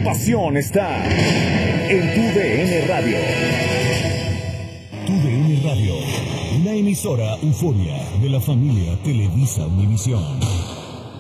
pasión está en Tu DN Radio. Tu DN Radio, una emisora Euforia de la familia Televisa Univisión.